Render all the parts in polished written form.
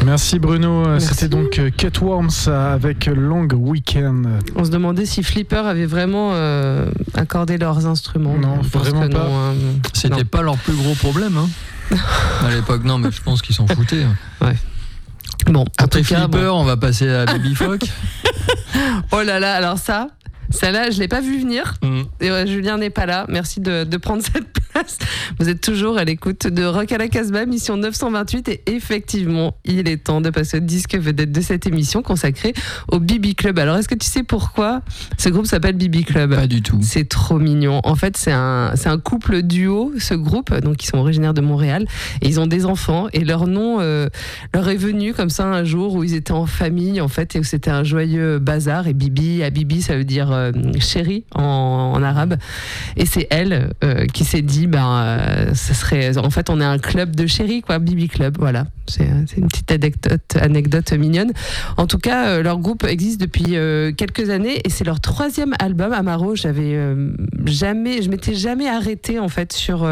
Merci Bruno. Merci. C'était donc Cutworms avec Long Weekend. On se demandait si Flipper avait vraiment accordé leurs instruments. Non, Je pense vraiment que pas. non, C'était non. pas leur plus gros problème, hein. À l'époque, non, mais je pense qu'ils s'en foutaient. Bon, en Après tout cas, Flipper, on va passer à Baby Fock. Oh là là, alors celle-là, je l'ai pas vu venir. Et Julien n'est pas là. Merci de prendre cette place. Vous êtes toujours à l'écoute de Rock à la Casbah, mission 928. Et effectivement, il est temps de passer au disque vedette de cette émission consacrée au BB Club. Alors, est-ce que tu sais pourquoi ce groupe s'appelle BB Club ? Pas du tout. C'est trop mignon. En fait, c'est un couple duo, ce groupe. Donc, ils sont originaires de Montréal. Et ils ont des enfants. Et leur nom leur est venu comme ça un jour où ils étaient en famille, en fait, et où c'était un joyeux bazar. Et Bibi, Habibi, ça veut dire chérie en arabe. Et c'est elle qui s'est dit, ça serait, en fait, on est un club de chérie, quoi, BB Club. Voilà. C'est une petite anecdote mignonne. En tout cas, leur groupe existe depuis quelques années et c'est leur 3e album. Amaro, je m'étais jamais arrêtée en fait sur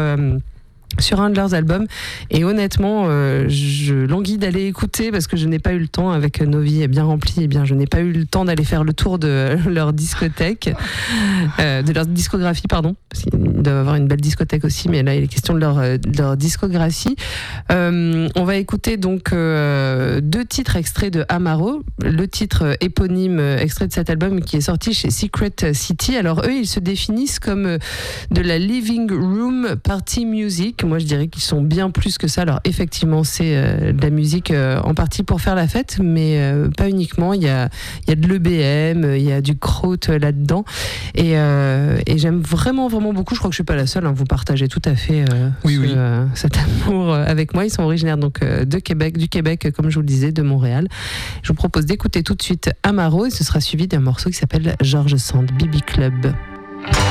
un de leurs albums et honnêtement je languis d'aller écouter parce que je n'ai pas eu le temps avec nos vies bien remplies, et bien je n'ai pas eu le temps d'aller faire le tour de leur discothèque, de leur discographie pardon, parce qu'ils doivent avoir une belle discothèque aussi, mais là il est question de leur discographie. On va écouter donc 2 titres extraits de Amaro, le titre éponyme extrait de cet album qui est sorti chez Secret City. Alors eux ils se définissent comme de la living room party music. Moi, je dirais qu'ils sont bien plus que ça. Alors, effectivement, c'est de la musique en partie pour faire la fête, mais pas uniquement. Il y a de l'EBM, il y a du kraut là-dedans. Et j'aime vraiment, vraiment beaucoup. Je crois que je ne suis pas la seule. Hein, vous partagez tout à fait cet amour avec moi. Ils sont originaires donc, du Québec, comme je vous le disais, de Montréal. Je vous propose d'écouter tout de suite Amaro et ce sera suivi d'un morceau qui s'appelle George Sand, BB Club.